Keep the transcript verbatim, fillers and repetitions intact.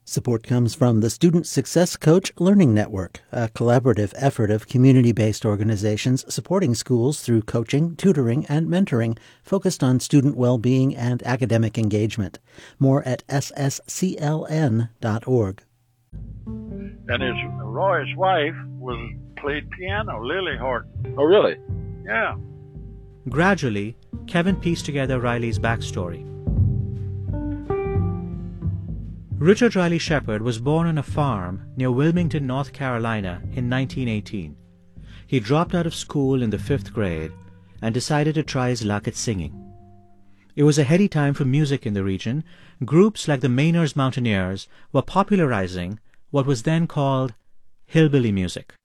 Support comes from the Student Success Coach Learning Network, a collaborative effort of community-based organizations supporting schools through coaching, tutoring, and mentoring focused on student well-being and academic engagement. More at s s c l n dot org. And his Roy's wife was played piano, Lily Horton. Oh, really? Yeah. Gradually, Kevin pieced together Riley's backstory. Richard Riley Shepard was born on a farm near Wilmington, North Carolina in nineteen eighteen. He dropped out of school in the fifth grade and decided to try his luck at singing. It was a heady time for music in the region. Groups like the Mainers Mountaineers were popularizing what was then called hillbilly music.